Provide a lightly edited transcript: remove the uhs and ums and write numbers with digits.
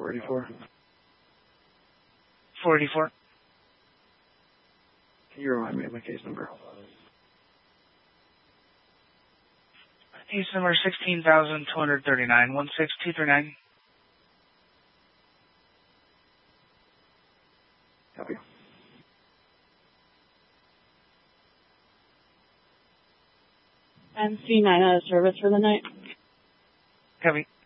484. 484. Can you remind me of my case number? Case number 16,239, 16239. Copy. MC9 out of service for the night. Copy.